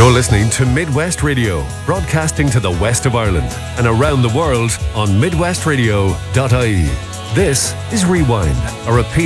You're listening to Midwest Radio, broadcasting to the west of Ireland and around the world on midwestradio.ie. This is Rewind, a repeat